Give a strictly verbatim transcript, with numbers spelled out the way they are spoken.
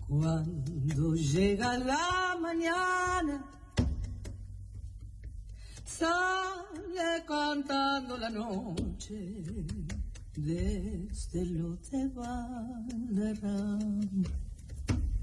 Cuando llega la mañana, sale cantando la noche desde lo de Valderrama.